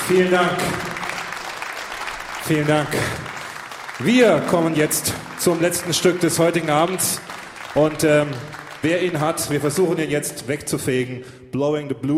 Vielen Dank. Vielen Dank. Wir kommen jetzt zum letzten Stück des heutigen Abends. Und wer ihn hat, wir versuchen ihn jetzt wegzufegen. Blowing the Blues.